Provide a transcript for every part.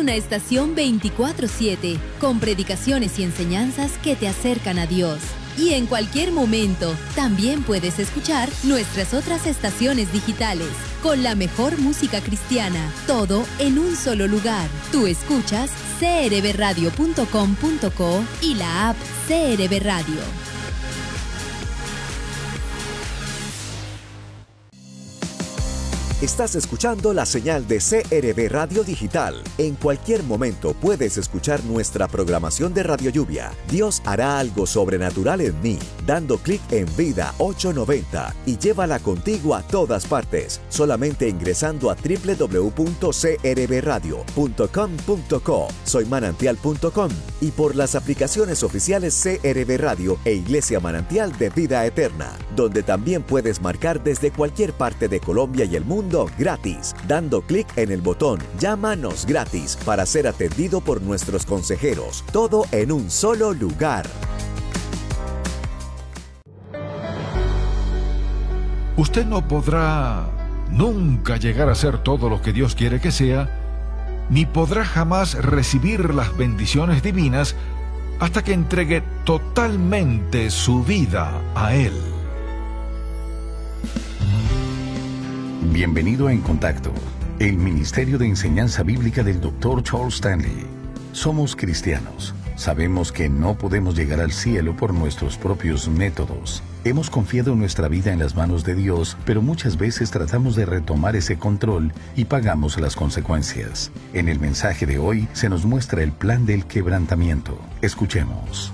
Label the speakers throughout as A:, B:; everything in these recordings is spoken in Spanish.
A: una estación 24/7, con predicaciones y enseñanzas que te acercan a Dios. Y en cualquier momento, también puedes escuchar nuestras otras estaciones digitales, con la mejor música cristiana, todo en un solo lugar. Tú escuchas crbradio.com.co y la app CRB Radio.
B: Estás escuchando la señal de CRB Radio Digital. En cualquier momento puedes escuchar nuestra programación de Radio Lluvia. Dios hará algo sobrenatural en mí, dando clic en Vida 890 y llévala contigo a todas partes, solamente ingresando a www.crbradio.com.co, soymanantial.com y por las aplicaciones oficiales CRB Radio e Iglesia Manantial de Vida Eterna, donde también puedes marcar desde cualquier parte de Colombia y el mundo gratis, dando clic en el botón Llámanos gratis para ser atendido por nuestros consejeros, todo en un solo lugar.
C: Usted no podrá nunca llegar a ser todo lo que Dios quiere que sea, ni podrá jamás recibir las bendiciones divinas hasta que entregue totalmente su vida a Él.
D: Bienvenido a En Contacto, el Ministerio de Enseñanza Bíblica del Dr. Charles Stanley. Somos cristianos. Sabemos que no podemos llegar al cielo por nuestros propios métodos. Hemos confiado nuestra vida en las manos de Dios, pero muchas veces tratamos de retomar ese control y pagamos las consecuencias. En el mensaje de hoy se nos muestra el plan del quebrantamiento. Escuchemos.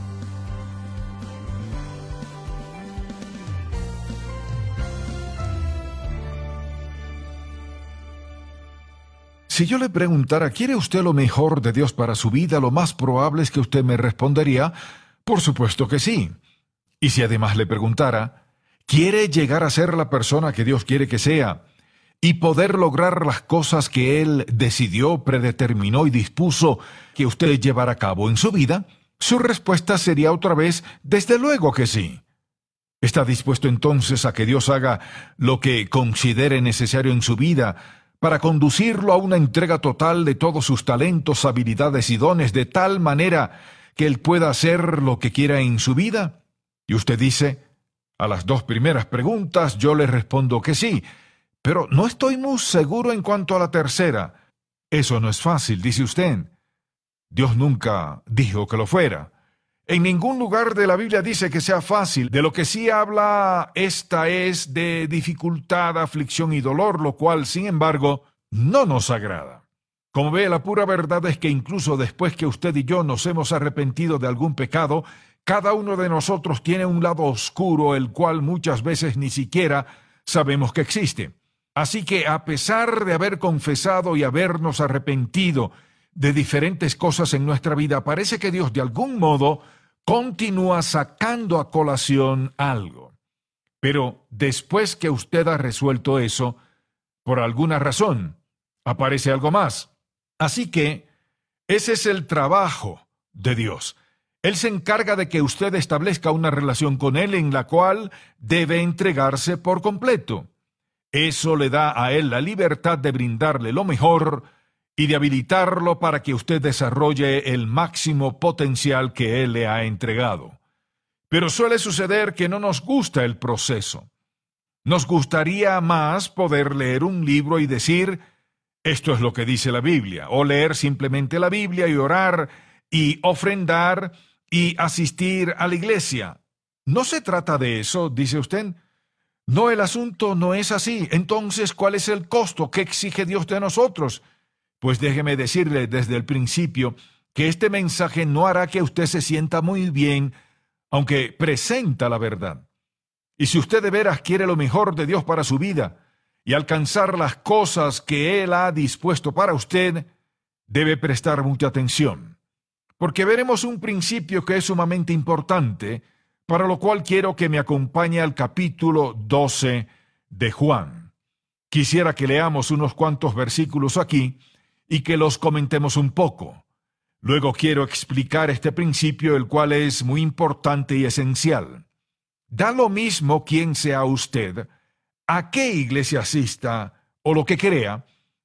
C: Si yo le preguntara, ¿quiere usted lo mejor de Dios para su vida? Lo más probable es que usted me respondería, por supuesto que sí. Y si además le preguntara, ¿quiere llegar a ser la persona que Dios quiere que sea y poder lograr las cosas que Él decidió, predeterminó y dispuso que usted llevara a cabo en su vida? Su respuesta sería otra vez, desde luego que sí. ¿Está dispuesto entonces a que Dios haga lo que considere necesario en su vida para conducirlo a una entrega total de todos sus talentos, habilidades y dones, de tal manera que Él pueda hacer lo que quiera en su vida? Y usted dice, a las dos primeras preguntas yo le respondo que sí, pero no estoy muy seguro en cuanto a la tercera. Eso no es fácil, dice usted. Dios nunca dijo que lo fuera. En ningún lugar de la Biblia dice que sea fácil. De lo que sí habla esta es de dificultad, aflicción y dolor, lo cual, sin embargo, no nos agrada. Como ve, la pura verdad es que incluso después que usted y yo nos hemos arrepentido de algún pecado, cada uno de nosotros tiene un lado oscuro, el cual muchas veces ni siquiera sabemos que existe. Así que, a pesar de haber confesado y habernos arrepentido de diferentes cosas en nuestra vida, parece que Dios de algún modo continúa sacando a colación algo. Pero después que usted ha resuelto eso, por alguna razón, aparece algo más. Así que ese es el trabajo de Dios. Él se encarga de que usted establezca una relación con Él en la cual debe entregarse por completo. Eso le da a Él la libertad de brindarle lo mejor y de habilitarlo para que usted desarrolle el máximo potencial que Él le ha entregado. Pero suele suceder que no nos gusta el proceso. Nos gustaría más poder leer un libro y decir, esto es lo que dice la Biblia, o leer simplemente la Biblia y orar y ofrendar y asistir a la iglesia. No se trata de eso, dice usted. No, el asunto no es así. Entonces, ¿cuál es el costo? ¿Qué exige Dios de nosotros? Pues déjeme decirle desde el principio que este mensaje no hará que usted se sienta muy bien, aunque presenta la verdad. Y si usted de veras quiere lo mejor de Dios para su vida y alcanzar las cosas que Él ha dispuesto para usted, debe prestar mucha atención. Porque veremos un principio que es sumamente importante, para lo cual quiero que me acompañe al capítulo 12 de Juan. Quisiera que leamos unos cuantos versículos aquí y que los comentemos un poco. Luego quiero explicar este principio, el cual es muy importante y esencial. Da lo mismo quién sea usted, a qué iglesia asista o lo que crea,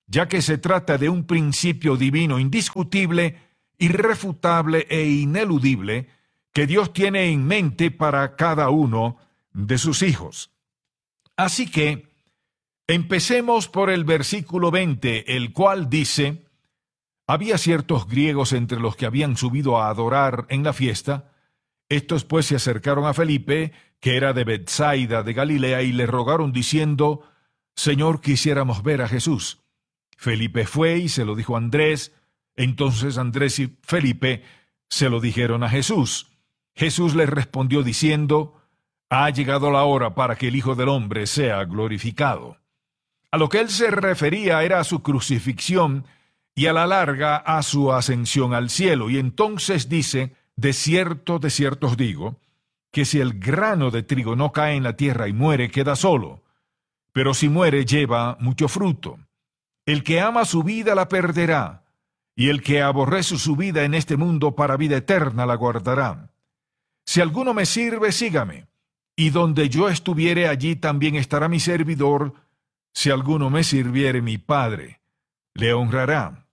C: ya que se trata de un principio divino indiscutible, irrefutable e ineludible que Dios tiene en mente para cada uno de sus hijos. Así que, empecemos por el versículo 20, el cual dice: había ciertos griegos entre los que habían subido a adorar en la fiesta. Estos pues se acercaron a Felipe, que era de Betsaida de Galilea, y le rogaron diciendo: Señor, quisiéramos ver a Jesús. Felipe fue y se lo dijo a Andrés. Entonces Andrés y Felipe se lo dijeron a Jesús. Jesús les respondió diciendo: ha llegado la hora para que el Hijo del Hombre sea glorificado. A lo que él se refería era a su crucifixión y a la larga a su ascensión al cielo. Y entonces dice: de cierto os digo, que si el grano de trigo no cae en la tierra y muere, queda solo, pero si muere, lleva mucho fruto. El que ama su vida la perderá, y el que aborrece su vida en este mundo para vida eterna la guardará. Si alguno me sirve, sígame, y donde yo estuviere, allí también estará mi servidor. Si alguno me sirviere, mi Padre le honrará.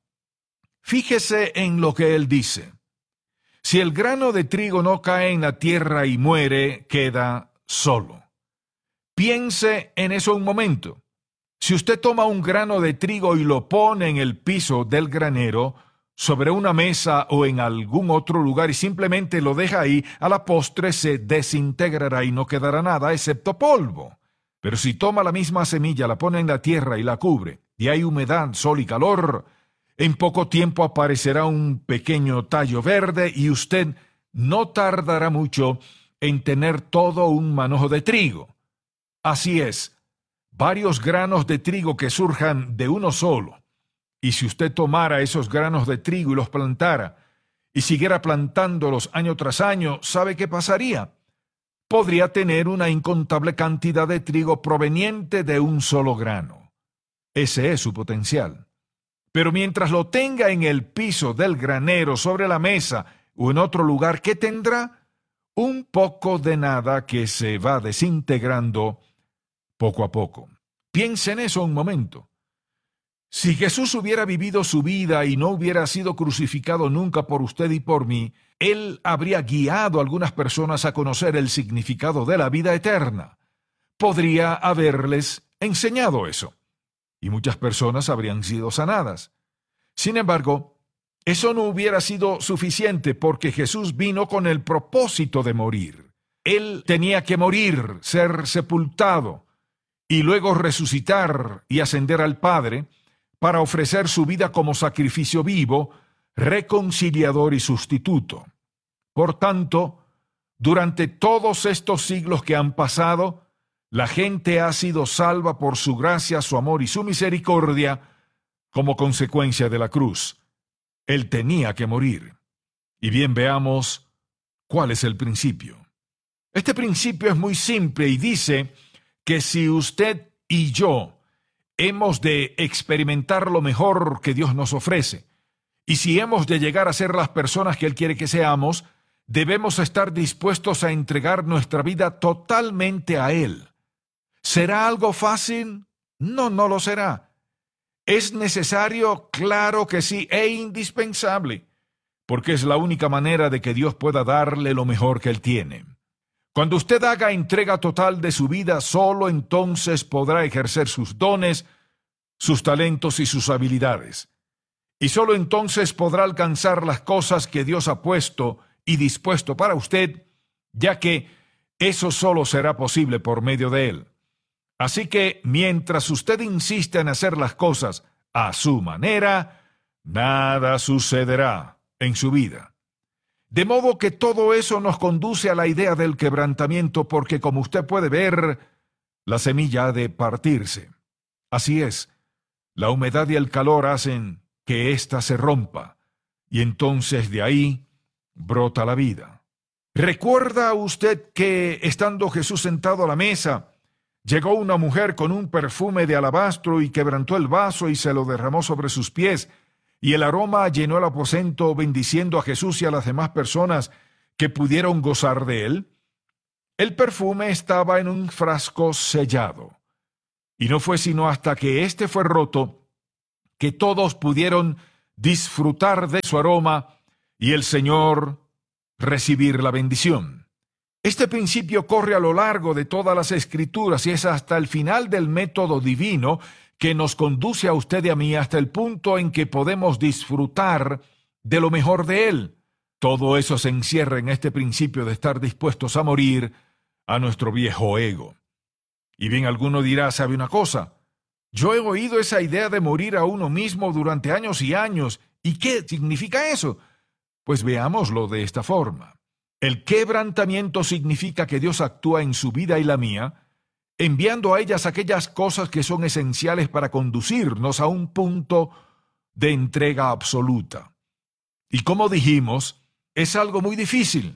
C: Fíjese en lo que él dice. Si el grano de trigo no cae en la tierra y muere, queda solo. Piense en eso un momento. Si usted toma un grano de trigo y lo pone en el piso del granero, sobre una mesa o en algún otro lugar, y simplemente lo deja ahí, a la postre se desintegrará y no quedará nada excepto polvo. Pero si toma la misma semilla, la pone en la tierra y la cubre, y hay humedad, sol y calor, en poco tiempo aparecerá un pequeño tallo verde y usted no tardará mucho en tener todo un manojo de trigo. Así es, varios granos de trigo que surjan de uno solo. Y si usted tomara esos granos de trigo y los plantara, y siguiera plantándolos año tras año, ¿sabe qué pasaría? Podría tener una incontable cantidad de trigo proveniente de un solo grano. Ese es su potencial. Pero mientras lo tenga en el piso del granero, sobre la mesa o en otro lugar, ¿qué tendrá? Un poco de nada que se va desintegrando poco a poco. Piense en eso un momento. Si Jesús hubiera vivido su vida y no hubiera sido crucificado nunca por usted y por mí, Él habría guiado a algunas personas a conocer el significado de la vida eterna. Podría haberles enseñado eso, y muchas personas habrían sido sanadas. Sin embargo, eso no hubiera sido suficiente porque Jesús vino con el propósito de morir. Él tenía que morir, ser sepultado, y luego resucitar y ascender al Padre, para ofrecer su vida como sacrificio vivo, reconciliador y sustituto. Por tanto, durante todos estos siglos que han pasado, la gente ha sido salva por su gracia, su amor y su misericordia como consecuencia de la cruz. Él tenía que morir. Y bien, veamos cuál es el principio. Este principio es muy simple y dice que si usted y yo hemos de experimentar lo mejor que Dios nos ofrece, y si hemos de llegar a ser las personas que Él quiere que seamos, debemos estar dispuestos a entregar nuestra vida totalmente a Él. ¿Será algo fácil? No, no lo será. ¿Es necesario? Claro que sí, e indispensable, porque es la única manera de que Dios pueda darle lo mejor que Él tiene. Cuando usted haga entrega total de su vida, solo entonces podrá ejercer sus dones, sus talentos y sus habilidades. Y solo entonces podrá alcanzar las cosas que Dios ha puesto y dispuesto para usted, ya que eso solo será posible por medio de Él. Así que, mientras usted insista en hacer las cosas a su manera, nada sucederá en su vida. De modo que todo eso nos conduce a la idea del quebrantamiento, porque como usted puede ver, la semilla ha de partirse. Así es, la humedad y el calor hacen que ésta se rompa, y entonces de ahí brota la vida. ¿Recuerda usted que, estando Jesús sentado a la mesa, llegó una mujer con un perfume de alabastro y quebrantó el vaso y se lo derramó sobre sus pies, y el aroma llenó el aposento, bendiciendo a Jesús y a las demás personas que pudieron gozar de él? El perfume estaba en un frasco sellado, y no fue sino hasta que éste fue roto que todos pudieron disfrutar de su aroma y el Señor recibir la bendición. Este principio corre a lo largo de todas las Escrituras y es hasta el final del método divino que nos conduce a usted y a mí hasta el punto en que podemos disfrutar de lo mejor de Él. Todo eso se encierra en este principio de estar dispuestos a morir a nuestro viejo ego. Y bien, alguno dirá, ¿sabe una cosa? Yo he oído esa idea de morir a uno mismo durante años y años. ¿Y qué significa eso? Pues veámoslo de esta forma. El quebrantamiento significa que Dios actúa en su vida y la mía, enviando a ellas aquellas cosas que son esenciales para conducirnos a un punto de entrega absoluta. Y como dijimos, es algo muy difícil.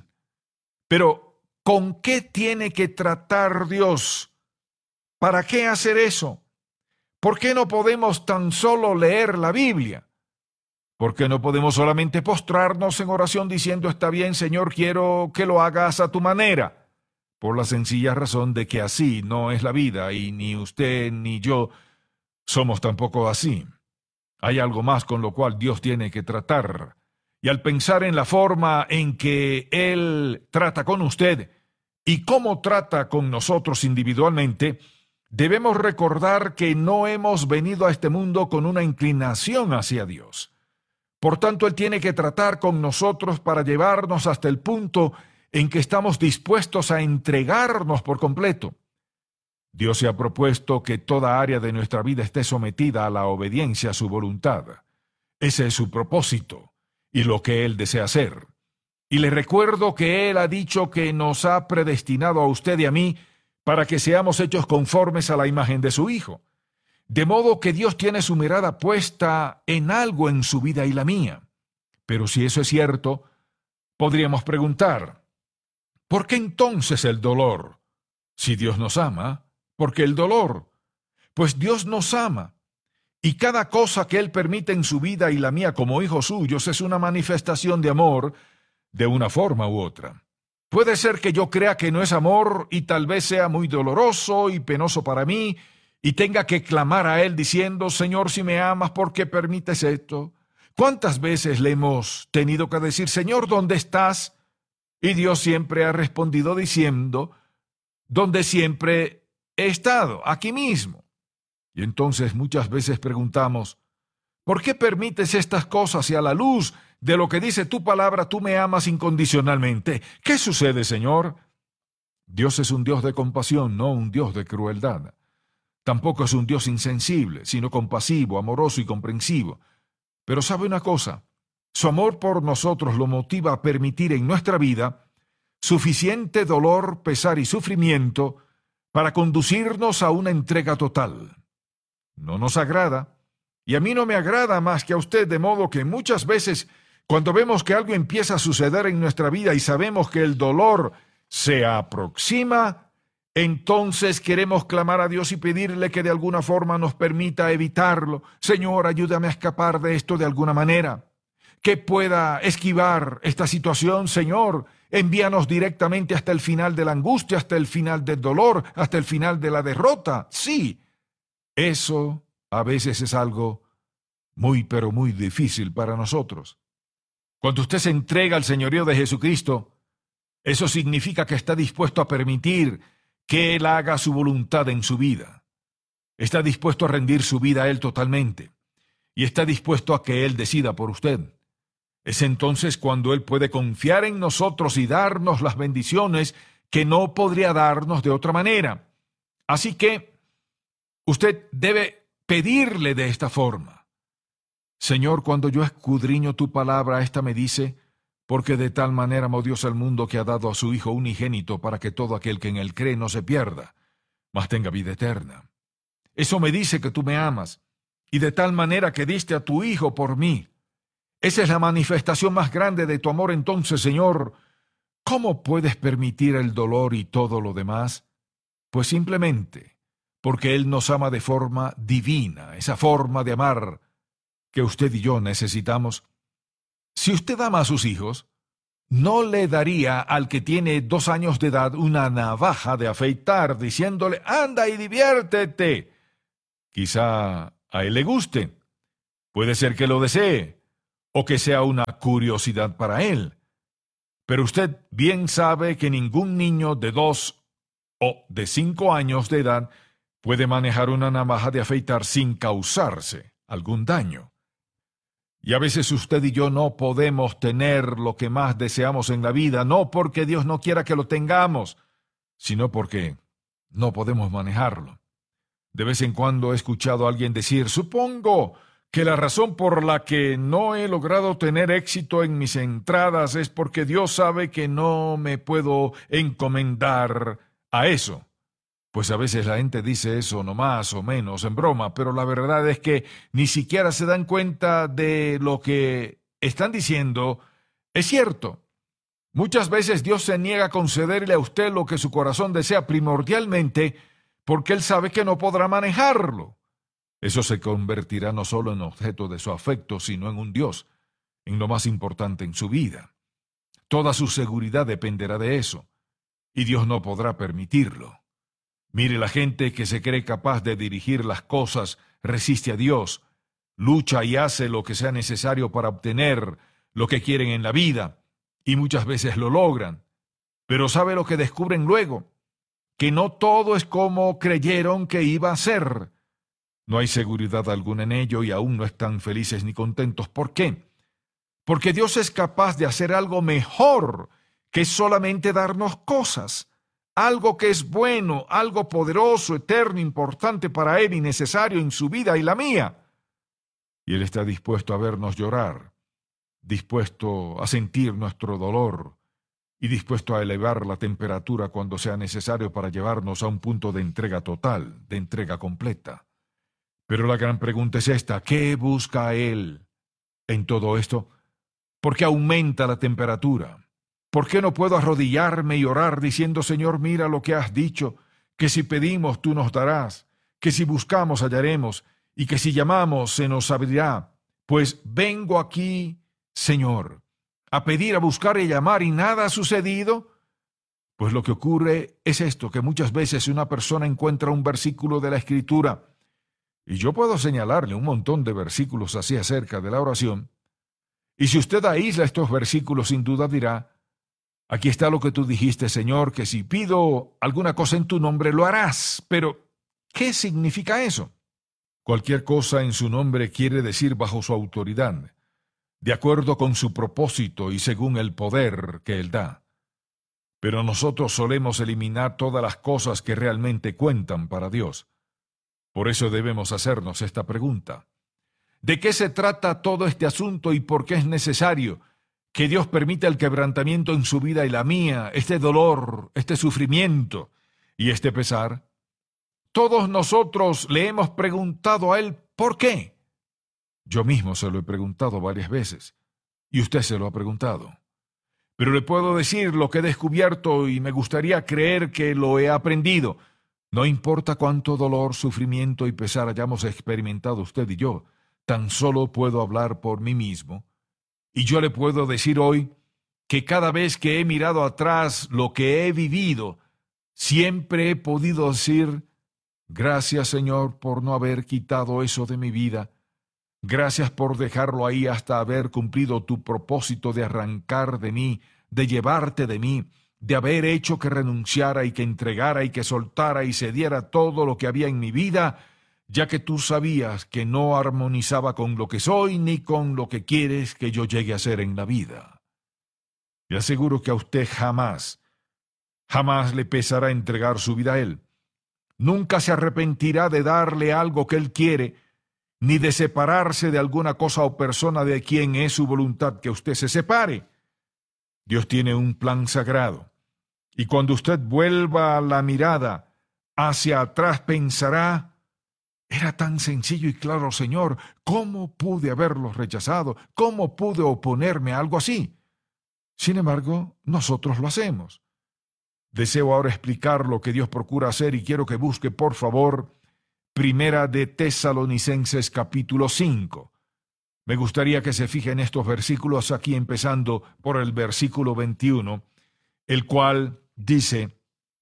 C: Pero, ¿con qué tiene que tratar Dios? ¿Para qué hacer eso? ¿Por qué no podemos tan solo leer la Biblia? ¿Por qué no podemos solamente postrarnos en oración diciendo, está bien, Señor, quiero que lo hagas a tu manera? Por la sencilla razón de que así no es la vida y ni usted ni yo somos tampoco así. Hay algo más con lo cual Dios tiene que tratar. Y al pensar en la forma en que Él trata con usted y cómo trata con nosotros individualmente, debemos recordar que no hemos venido a este mundo con una inclinación hacia Dios. Por tanto, Él tiene que tratar con nosotros para llevarnos hasta el punto en que estamos dispuestos a entregarnos por completo. Dios se ha propuesto que toda área de nuestra vida esté sometida a la obediencia a su voluntad. Ese es su propósito y lo que Él desea hacer. Y le recuerdo que Él ha dicho que nos ha predestinado a usted y a mí para que seamos hechos conformes a la imagen de su Hijo. De modo que Dios tiene su mirada puesta en algo en su vida y la mía. Pero si eso es cierto, podríamos preguntar, ¿por qué entonces el dolor? Si Dios nos ama, ¿por qué el dolor? Pues Dios nos ama, y cada cosa que Él permite en su vida y la mía como hijos suyos es una manifestación de amor de una forma u otra. Puede ser que yo crea que no es amor y tal vez sea muy doloroso y penoso para mí, y tenga que clamar a Él diciendo, Señor, si me amas, ¿por qué permites esto? ¿Cuántas veces le hemos tenido que decir, Señor, ¿dónde estás? Y Dios siempre ha respondido diciendo, ¿dónde siempre he estado? Aquí mismo. Y entonces muchas veces preguntamos, ¿por qué permites estas cosas y a la luz de lo que dice tu palabra tú me amas incondicionalmente? ¿Qué sucede, Señor? Dios es un Dios de compasión, no un Dios de crueldad. Tampoco es un Dios insensible, sino compasivo, amoroso y comprensivo. Pero ¿sabe una cosa? Su amor por nosotros lo motiva a permitir en nuestra vida suficiente dolor, pesar y sufrimiento para conducirnos a una entrega total. No nos agrada, y a mí no me agrada más que a usted, de modo que muchas veces, cuando vemos que algo empieza a suceder en nuestra vida y sabemos que el dolor se aproxima, entonces queremos clamar a Dios y pedirle que de alguna forma nos permita evitarlo. Señor, ayúdame a escapar de esto de alguna manera. Que pueda esquivar esta situación, Señor. Envíanos directamente hasta el final de la angustia, hasta el final del dolor, hasta el final de la derrota. Sí, eso a veces es algo muy, pero muy difícil para nosotros. Cuando usted se entrega al señorío de Jesucristo, eso significa que está dispuesto a permitir que Él haga su voluntad en su vida. Está dispuesto a rendir su vida a Él totalmente. Y está dispuesto a que Él decida por usted. Es entonces cuando Él puede confiar en nosotros y darnos las bendiciones que no podría darnos de otra manera. Así que usted debe pedirle de esta forma. Señor, cuando yo escudriño tu palabra, esta me dice, porque de tal manera amó Dios al mundo que ha dado a su Hijo unigénito para que todo aquel que en Él cree no se pierda, mas tenga vida eterna. Eso me dice que tú me amas, y de tal manera que diste a tu Hijo por mí. Esa es la manifestación más grande de tu amor. Entonces, Señor, ¿cómo puedes permitir el dolor y todo lo demás? Pues simplemente porque Él nos ama de forma divina, esa forma de amar que usted y yo necesitamos. Si usted ama a sus hijos, no le daría al que tiene 2 años de edad una navaja de afeitar diciéndole, anda y diviértete. Quizá a él le guste, Puede ser que lo desee, o que sea una curiosidad para él. Pero usted bien sabe que ningún niño de 2 o de 5 años de edad puede manejar una navaja de afeitar sin causarse algún daño. Y a veces usted y yo no podemos tener lo que más deseamos en la vida, no porque Dios no quiera que lo tengamos, sino porque no podemos manejarlo. De vez en cuando he escuchado a alguien decir, supongo que la razón por la que no he logrado tener éxito en mis entradas es porque Dios sabe que no me puedo encomendar a eso. Pues a veces la gente dice eso no más o menos en broma, pero la verdad es que ni siquiera se dan cuenta de lo que están diciendo. Es cierto. Muchas veces Dios se niega a concederle a usted lo que su corazón desea primordialmente porque Él sabe que no podrá manejarlo. Eso se convertirá no solo en objeto de su afecto, sino en un Dios, en lo más importante en su vida. Toda su seguridad dependerá de eso, y Dios no podrá permitirlo. Mire, la gente que se cree capaz de dirigir las cosas resiste a Dios, lucha y hace lo que sea necesario para obtener lo que quieren en la vida, y muchas veces lo logran. Pero ¿sabe lo que descubren luego? Que no todo es como creyeron que iba a ser. No hay seguridad alguna en ello y aún no están felices ni contentos. ¿Por qué? Porque Dios es capaz de hacer algo mejor que solamente darnos cosas. Algo que es bueno, algo poderoso, eterno, importante para Él y necesario en su vida y la mía. Y Él está dispuesto a vernos llorar, dispuesto a sentir nuestro dolor y dispuesto a elevar la temperatura cuando sea necesario para llevarnos a un punto de entrega total, de entrega completa. Pero la gran pregunta es esta: ¿qué busca Él en todo esto? ¿Por qué aumenta la temperatura? ¿Por qué no puedo arrodillarme y orar diciendo, Señor, mira lo que has dicho, que si pedimos tú nos darás, que si buscamos hallaremos, y que si llamamos se nos abrirá? Pues vengo aquí, Señor, a pedir, a buscar y a llamar, y nada ha sucedido. Pues lo que ocurre es esto, que muchas veces una persona encuentra un versículo de la Escritura, y yo puedo señalarle un montón de versículos así acerca de la oración, y si usted aísla estos versículos, sin duda dirá, aquí está lo que tú dijiste, Señor, que si pido alguna cosa en tu nombre, lo harás. Pero, ¿qué significa eso? Cualquier cosa en su nombre quiere decir bajo su autoridad, de acuerdo con su propósito y según el poder que Él da. Pero nosotros solemos eliminar todas las cosas que realmente cuentan para Dios. Por eso debemos hacernos esta pregunta: ¿de qué se trata todo este asunto y por qué es necesario que Dios permita el quebrantamiento en su vida y la mía, este dolor, este sufrimiento y este pesar? Todos nosotros le hemos preguntado a Él ¿por qué? Yo mismo se lo he preguntado varias veces, y usted se lo ha preguntado. Pero le puedo decir lo que he descubierto y me gustaría creer que lo he aprendido. No importa cuánto dolor, sufrimiento y pesar hayamos experimentado usted y yo, tan solo puedo hablar por mí mismo. Y yo le puedo decir hoy que cada vez que he mirado atrás lo que he vivido, siempre he podido decir, gracias, Señor, por no haber quitado eso de mi vida. Gracias por dejarlo ahí hasta haber cumplido tu propósito de arrancar de mí, de llevarte de mí, de haber hecho que renunciara y que entregara y que soltara y cediera todo lo que había en mi vida, ya que tú sabías que no armonizaba con lo que soy ni con lo que quieres que yo llegue a ser en la vida. Le aseguro que a usted jamás le pesará entregar su vida a Él. Nunca se arrepentirá de darle algo que Él quiere, ni de separarse de alguna cosa o persona de quien es su voluntad que usted se separe. Dios tiene un plan sagrado, y cuando usted vuelva la mirada hacia atrás pensará, era tan sencillo y claro, Señor, ¿cómo pude haberlos rechazado? ¿Cómo pude oponerme a algo así? Sin embargo, nosotros lo hacemos. Deseo ahora explicar lo que Dios procura hacer y quiero que busque, por favor, Primera de Tesalonicenses capítulo 5. Me gustaría que se fije en estos versículos aquí, empezando por el versículo 21, el cual dice,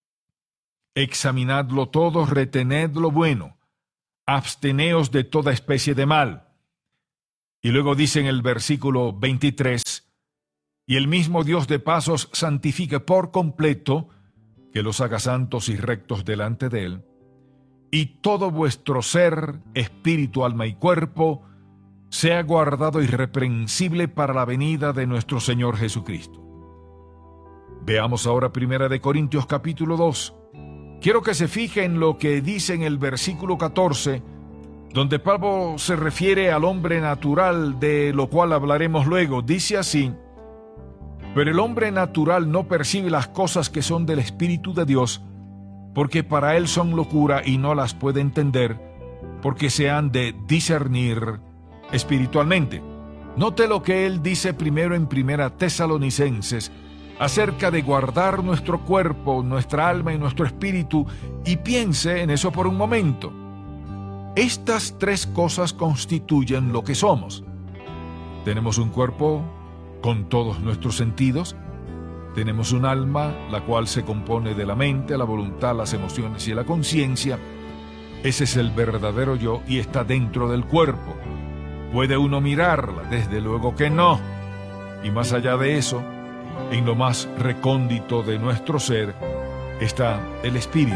C: examinadlo todo, retened lo bueno, absteneos de toda especie de mal. Y luego dice en el versículo 23, y el mismo Dios de pazos santifique por completo, que los haga santos y rectos delante de él, y todo vuestro ser, espíritu, alma y cuerpo, sea guardado irreprensible para la venida de nuestro Señor Jesucristo. Veamos ahora 1 Corintios capítulo 2. Quiero que se fije en lo que dice en el versículo 14, donde Pablo se refiere al hombre natural, de lo cual hablaremos luego. Dice así: pero el hombre natural no percibe las cosas que son del Espíritu de Dios, porque para él son locura y no las puede entender, porque se han de discernir espiritualmente. Note lo que él dice primero en 1 Tesalonicenses, acerca de guardar nuestro cuerpo, nuestra alma y nuestro espíritu, y piense en eso por un momento. Estas tres cosas constituyen lo que somos. Tenemos un cuerpo con todos nuestros sentidos, tenemos un alma, la cual se compone de la mente, la voluntad, las emociones y la conciencia. Ese es el verdadero yo y está dentro del cuerpo. ¿Puede uno mirarla? Desde luego que no. Y más allá de eso, en lo más recóndito de nuestro ser está el espíritu.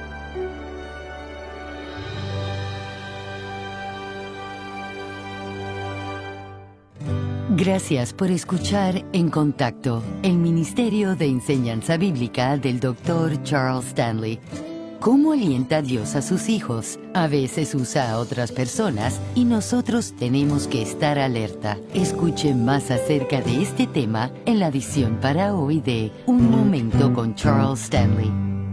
A: Gracias por escuchar En Contacto, el Ministerio de Enseñanza Bíblica del Dr. Charles Stanley. ¿Cómo alienta Dios a sus hijos? A veces usa a otras personas y nosotros tenemos que estar alerta. Escuche más acerca de este tema en la edición para hoy de Un Momento con Charles Stanley.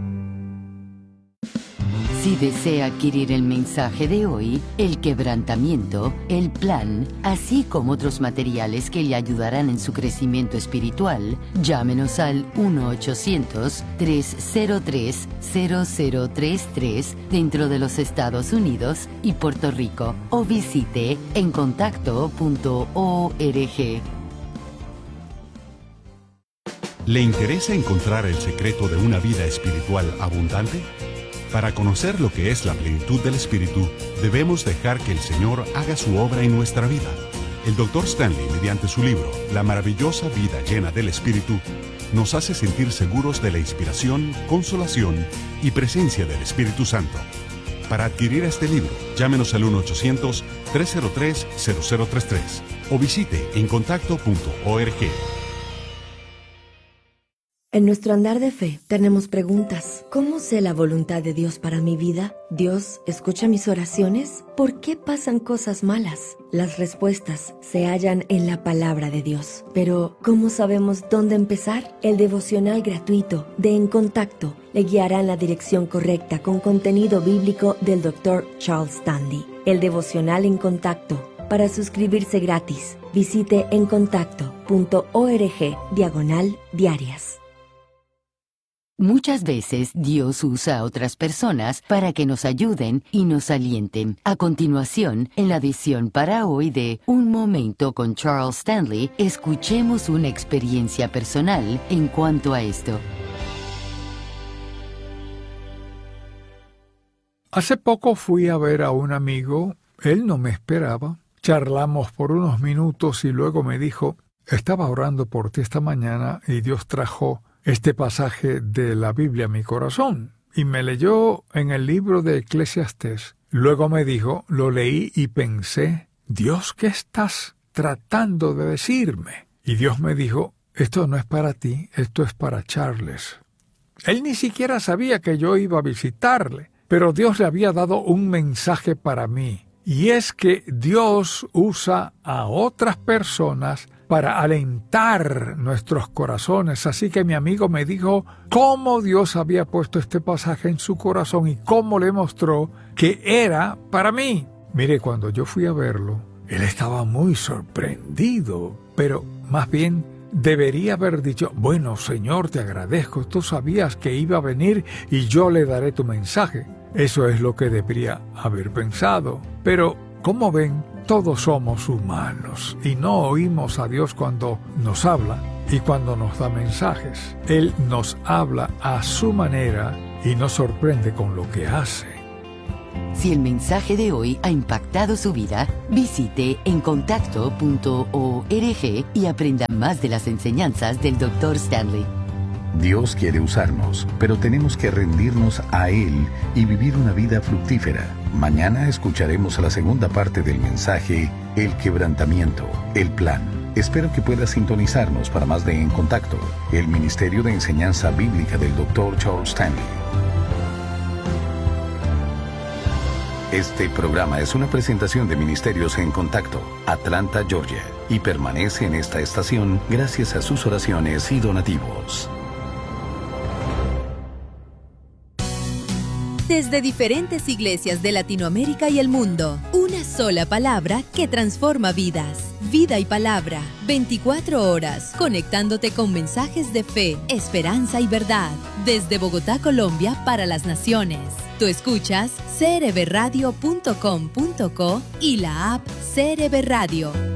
A: Si desea adquirir el mensaje de hoy, el quebrantamiento, el plan, así como otros materiales que le ayudarán en su crecimiento espiritual, llámenos al 1-800-303-0033 dentro de los Estados Unidos y Puerto Rico, o visite encontacto.org.
E: ¿Le interesa encontrar el secreto de una vida espiritual abundante? Para conocer lo que es la plenitud del Espíritu, debemos dejar que el Señor haga su obra en nuestra vida. El Dr. Stanley, mediante su libro, La maravillosa vida llena del Espíritu, nos hace sentir seguros de la inspiración, consolación y presencia del Espíritu Santo. Para adquirir este libro, llámenos al 1-800-303-0033 o visite encontacto.org.
F: En nuestro andar de fe tenemos preguntas. ¿Cómo sé la voluntad de Dios para mi vida? ¿Dios escucha mis oraciones? ¿Por qué pasan cosas malas? Las respuestas se hallan en la palabra de Dios. Pero, ¿cómo sabemos dónde empezar? El devocional gratuito de En Contacto le guiará en la dirección correcta con contenido bíblico del Dr. Charles Stanley. El devocional En Contacto. Para suscribirse gratis, visite encontacto.org/diarias.
A: Muchas veces Dios usa a otras personas para que nos ayuden y nos alienten. A continuación, en la edición para hoy de Un Momento con Charles Stanley, escuchemos una experiencia personal en cuanto a esto.
G: Hace poco fui a ver a un amigo. Él no me esperaba. Charlamos por unos minutos y luego me dijo: estaba orando por ti esta mañana y Dios trajo este pasaje de la Biblia a mi corazón, y me leyó en el libro de Eclesiastés. Luego me dijo, lo leí y pensé: Dios, ¿qué estás tratando de decirme? Y Dios me dijo: esto no es para ti, esto es para Charles. Él ni siquiera sabía que yo iba a visitarle, pero Dios le había dado un mensaje para mí, y es que Dios usa a otras personas para alentar nuestros corazones. Así que mi amigo me dijo cómo Dios había puesto este pasaje en su corazón y cómo le mostró que era para mí. Mire, cuando yo fui a verlo, él estaba muy sorprendido, pero más bien debería haber dicho: bueno, Señor, te agradezco, tú sabías que iba a venir y yo le daré tu mensaje. Eso es lo que debería haber pensado. Pero, como ven, todos somos humanos y no oímos a Dios cuando nos habla y cuando nos da mensajes. Él nos habla a su manera y nos sorprende con lo que hace.
H: Si el mensaje de hoy ha impactado su vida, visite encontacto.org y aprenda más de las enseñanzas del Dr. Stanley.
D: Dios quiere usarnos, pero tenemos que rendirnos a Él y vivir una vida fructífera. Mañana escucharemos la segunda parte del mensaje, El quebrantamiento, el plan. Espero que puedas sintonizarnos para más de En Contacto, el Ministerio de Enseñanza Bíblica del Dr. Charles Stanley. Este programa es una presentación de Ministerios En Contacto, Atlanta, Georgia, y permanece en esta estación gracias a sus oraciones y donativos.
A: Desde diferentes iglesias de Latinoamérica y el mundo, una sola palabra que transforma vidas. Vida y Palabra, 24 horas, conectándote con mensajes de fe, esperanza y verdad. Desde Bogotá, Colombia, para las naciones. Tú escuchas crbradio.com.co y la app CRB Radio.